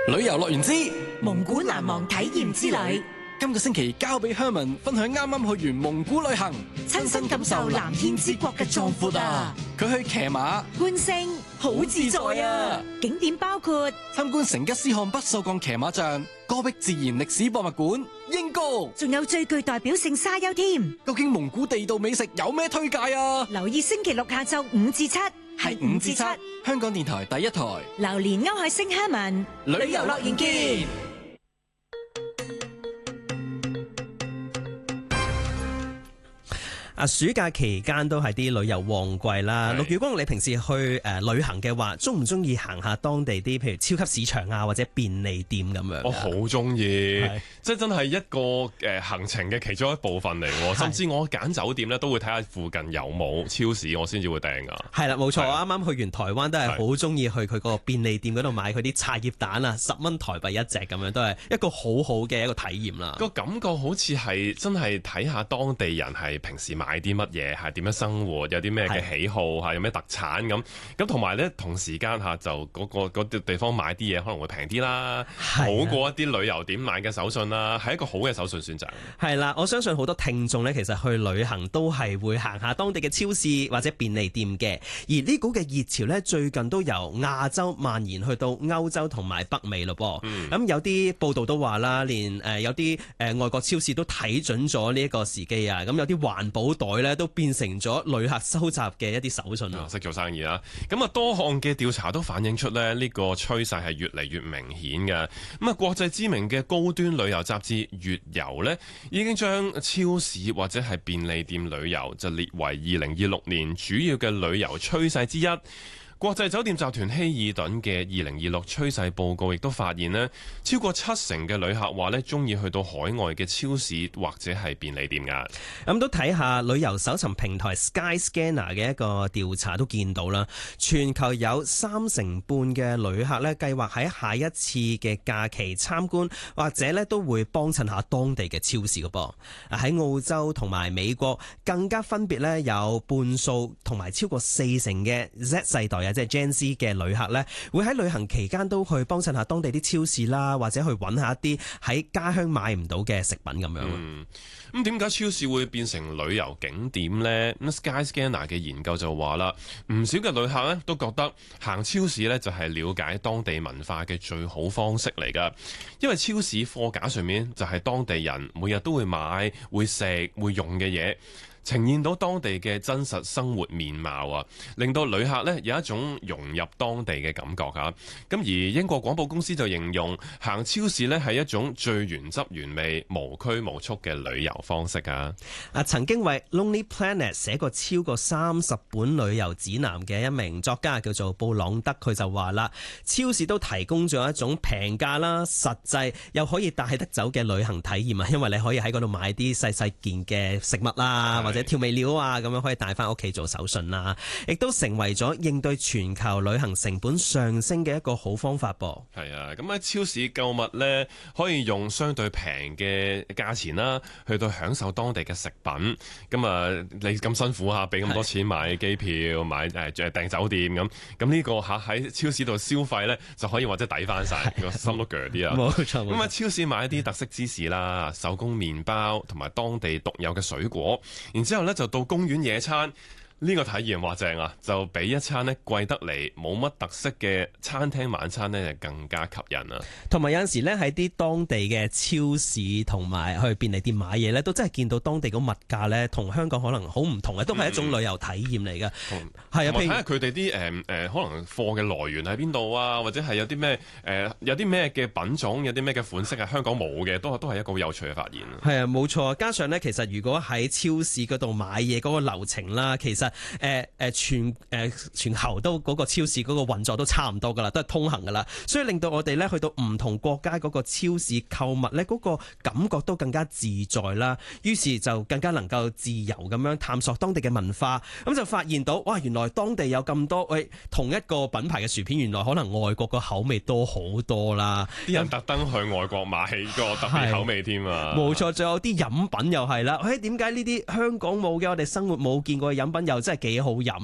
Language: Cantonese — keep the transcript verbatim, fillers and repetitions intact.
旅遊樂園之蒙古難忘體驗之旅， 今個星期交俾 Herman 分享啱啱去完蒙古旅行， 親身感受藍天之國嘅壯闊啊！ 佢去騎馬、 觀星，好自在啊！景點包括參觀成吉思汗不鏽鋼騎馬像、戈壁自然歷史博物館、鷹歌， 仲有最具代表性沙丘添。 究竟蒙古地道美食有咩推介啊？ 留意星期六下晝五至七，係五至七， 香港電台第一台， 榴蓮歐海星 Herman，旅遊樂園見。 啊！暑假期間都係啲旅遊旺季啦。陸宇光，你平時去誒、呃、旅行嘅話，中唔中意行下當地啲譬如超級市場啊，或者便利店咁樣？ 我好中意，即係真係一個誒、呃、行程嘅其中一部分嚟。甚至我揀酒店咧，都會睇下附近有冇超市，我先至會訂噶。係啦，冇錯。我啱啱去完台灣，都係好中意去佢個便利店嗰度買佢啲茶葉蛋啊，十蚊台幣一隻咁樣，都係一個好好嘅一個體驗啦。 個感覺好似係真係睇下當地人係平時買啲乜嘢，係點樣生活，有啲咩嘅喜好嚇，有咩特產咁咁，同埋咧同時間嚇就嗰、嗰個嗰啲地方買啲嘢可能會平啲啦，好過一啲旅遊點買嘅手信啦，係一個好嘅手信選擇。 係啦，我相信好多聽眾咧，其實去旅行都係會行下當地嘅超市或者便利店嘅。而呢股嘅熱潮咧，最近都由亞洲蔓延去到歐洲同埋北美咯噃。咁、嗯、有啲報道都話啦，連誒有啲誒外國超市都睇準咗呢一個時機啊。咁有啲環保袋咧，都變成咗旅客收集嘅一啲手信咯， 識做生意啦。咁啊，多項嘅調查都反映出咧呢個趨勢係越嚟越明顯嘅。咁啊，國際知名嘅高端旅遊雜誌《月遊》呢，已經將超市或者係便利店旅遊就列為二零二六年主要嘅旅遊趨勢之一。國際酒店集團希爾頓嘅二零二六趨勢報告亦都發現呢，超過七成嘅旅客話呢，中意去到海外嘅超市或者係便利店㗎。 咁都睇下旅遊搜尋平台 Skyscanner 嘅一個調查都見到啦，全球有三成半嘅旅客呢，計劃喺下一次嘅假期參觀或者呢都會幫襯下當地嘅超市㗎噃。喺澳洲同埋美國更加分別呢，有半數同埋超過四成嘅 Z 世代即係 Gen Z 嘅旅客呢，會喺旅行期間都去幫襯下當地啲超市啦，或者去揾下一啲喺家鄉買唔到嘅食品咁樣。 嗯，咁點解超市會變成旅遊景點呢？咁 Skyscanner 嘅研究就話啦，唔少嘅旅客呢都覺得行超市呢就係了解當地文化嘅最好方式嚟㗎，因為超市貨架上面就係當地人每日都會買、會食、會用嘅嘢，呈現到當地嘅真實生活面貌啊，令到旅客呢有一種融入當地嘅感覺嚇。咁而英國廣播公司就形容行超市呢係一種最原汁原味、無拘無束嘅旅遊方式啊！ 啊，曾經為 Lonely Planet 寫過超過三十本旅遊指南嘅一名作家叫做布朗德，佢就話啦，超市都提供咗一種平價啦、實際又可以帶得走嘅旅行體驗啊，因為你可以喺嗰度買啲細細件嘅食物啦，或者調味料啊，咁樣可以帶翻屋企做手信啦，亦都成為咗應對全球旅行成本上升嘅一個好方法噃。 係啊，咁喺超市購物呢，可以用相對平嘅價錢啦，去到享受當地嘅食品。咁啊，你咁辛苦嚇，俾咁多錢買機票、買誒誒訂酒店咁，咁呢個嚇喺超市度消費呢，就可以或者抵翻晒，個心都鋸啲啊！ 冇錯。 咁喺超市買一啲特色芝士啦、手工麵包同埋當地獨有嘅水果，然之後咧就到公園野餐。呢個體驗話正啊，就比一餐呢貴得嚟冇乜特色嘅餐廳晚餐呢就更加吸引啊！ 同埋有陣時呢，喺啲當地嘅超市同埋去便利店買嘢呢，都真係見到當地個物價呢，同香港可能好唔同嘅，都係一種旅遊體驗嚟㗎。係、嗯、啊，譬如睇下佢哋啲誒誒可能貨嘅來源喺邊度啊，或者係有啲咩誒有啲咩嘅品種，有啲咩嘅款式係香港冇嘅，都都係一個好有趣嘅發現。 係啊，冇錯。加上呢，其實如果喺超市嗰度買嘢嗰個流程啦，其實誒誒、呃、全誒、呃、全球都嗰、嗰個超市嗰個運作都差唔多噶啦，都係通行噶啦，所以令到我哋咧去到唔同國家嗰個超市購物咧，嗰、嗰個感覺都更加自在啦。於是就更加能夠自由咁樣探索當地嘅文化，咁就發現到哇，原來當地有咁多喂同一個品牌嘅薯片，原來可能外國個口味多好多啦。啲人特登去外國買個特別口味添啊！ 冇錯，仲有啲飲品又係啦。誒點解呢啲香港冇嘅，我哋生活冇見過嘅飲品又真係幾好飲